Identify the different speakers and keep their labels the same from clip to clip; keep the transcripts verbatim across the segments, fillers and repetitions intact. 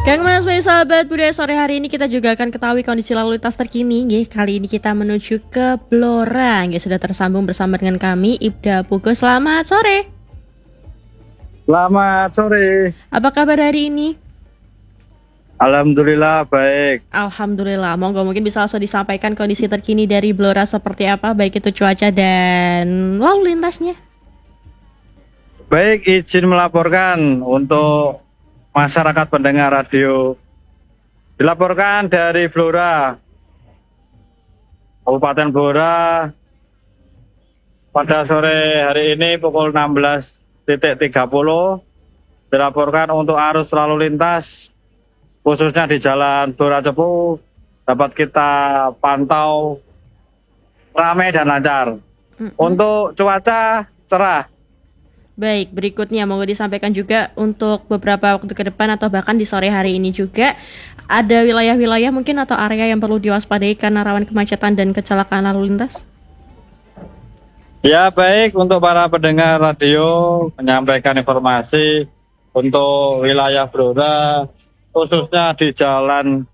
Speaker 1: Kang Mas, baik sahabat budaya, sore hari ini kita juga akan ketahui kondisi lalu lintas terkini. Nggih, kali ini kita menuju ke Blora. Nggih, sudah tersambung bersama dengan kami Ibda Pugo. Selamat sore.
Speaker 2: Selamat sore.
Speaker 1: Apa kabar hari ini?
Speaker 2: Alhamdulillah baik.
Speaker 1: Alhamdulillah. Monggo mungkin bisa langsung disampaikan kondisi terkini dari Blora seperti apa, baik itu cuaca dan lalu lintasnya.
Speaker 2: Baik, izin melaporkan untuk masyarakat pendengar radio. Dilaporkan dari Blora, Kabupaten Blora, pada sore hari ini pukul enam belas tiga puluh dilaporkan untuk arus lalu lintas khususnya di Jalan Blora Cepu dapat kita pantau ramai dan lancar. Mm-hmm. Untuk cuaca cerah.
Speaker 1: Baik, berikutnya monggo disampaikan juga untuk beberapa waktu ke depan atau bahkan di sore hari ini juga ada wilayah-wilayah mungkin atau area yang perlu diwaspadai karena rawan kemacetan dan kecelakaan lalu lintas.
Speaker 2: Ya, baik, untuk para pendengar radio menyampaikan informasi untuk wilayah Blora khususnya di Jalan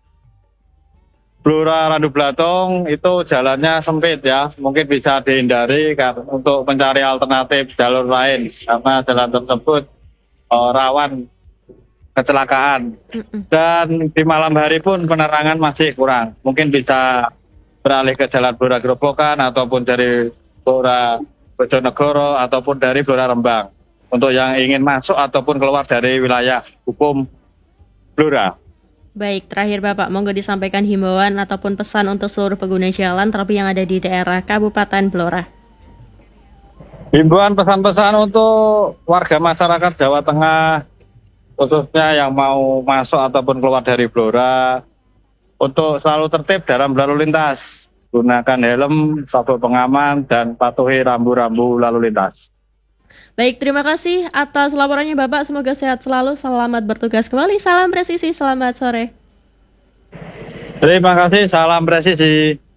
Speaker 2: Blora Randu Blatung itu jalannya sempit ya, mungkin bisa dihindari karena untuk mencari alternatif jalur lain karena jalan tersebut oh, rawan kecelakaan. Dan di malam hari pun penerangan masih kurang, mungkin bisa beralih ke Jalan Blora Grobogan ataupun dari Blora Bojonegoro ataupun dari Blora Rembang untuk yang ingin masuk ataupun keluar dari wilayah hukum Blora.
Speaker 1: Baik, terakhir Bapak, monggo disampaikan himbauan ataupun pesan untuk seluruh pengguna jalan terlebih yang ada di daerah Kabupaten Blora.
Speaker 2: Himbauan pesan-pesan untuk warga masyarakat Jawa Tengah, khususnya yang mau masuk ataupun keluar dari Blora, untuk selalu tertib dalam lalu lintas. Gunakan helm, sabuk pengaman, dan patuhi rambu-rambu lalu lintas.
Speaker 1: Baik, terima kasih atas laporannya Bapak. Semoga sehat selalu. Selamat bertugas kembali. Salam presisi. Selamat sore.
Speaker 2: Terima kasih. Salam presisi.